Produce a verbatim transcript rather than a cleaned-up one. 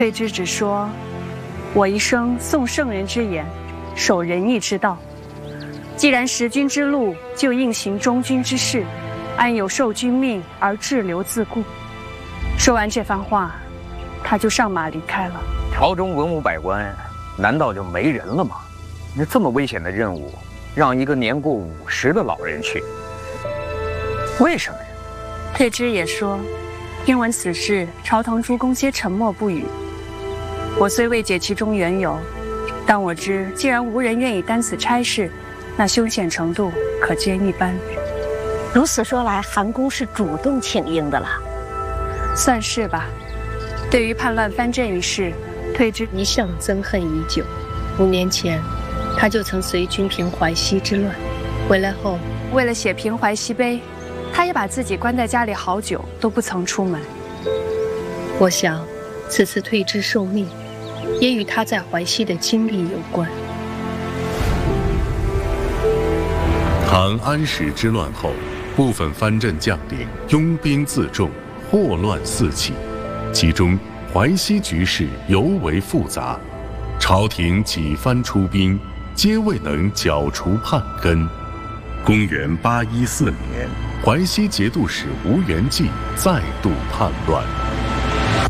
退之只说：“我一生诵圣人之言，守仁义之道。既然识君之路，就应行忠君之事，安有受君命而滞留自顾？”说完这番话，他就上马离开了。 朝中文武百官，难道就没人了吗？那这么危险的任务，让一个年过五十的老人去，为什么呀？ 退之也说：“听闻此事，朝堂诸公皆沉默不语。我虽未解其中缘由，但我知既然无人愿意担此差事，那凶险程度可见一斑。” 如此说来，韩公是主动请缨的了， 算是吧。对于叛乱藩镇一事，退之一向憎恨已久。五年前，他就曾随军平淮西之乱，回来后， 为了写平淮西碑，他也把自己关在家里好久，都不曾出门。 我想，此次退之受命，也与他在淮西的经历有关。 唐安史之乱后，部分藩镇将领拥兵自重，祸乱四起，其中淮西局势尤为复杂，朝廷几番出兵，皆未能剿除叛根。公元八一四年，淮西节度使吴元济再度叛乱。